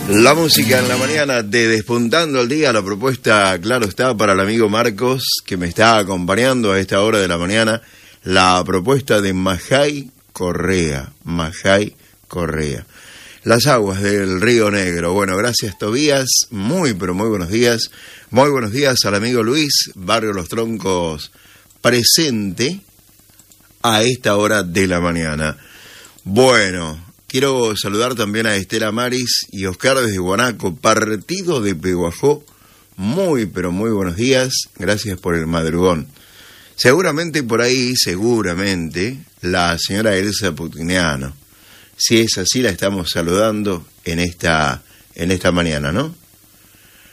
La música en la mañana de Despuntando el Día, la propuesta, claro está, para el amigo Marcos, que me está acompañando a esta hora de la mañana, la propuesta de Majay Correa, Las aguas del Río Negro. Bueno, gracias Tobías, muy pero muy buenos días. Muy buenos días al amigo Luis, Barrio Los Troncos, presente a esta hora de la mañana. Bueno, quiero saludar también a Estela Maris y Oscar desde Guanaco, partido de Peguajó. Muy, pero muy buenos días. Gracias por el madrugón. Seguramente por ahí, la señora Elsa Putiniano. Si es así, la estamos saludando en esta mañana, ¿no?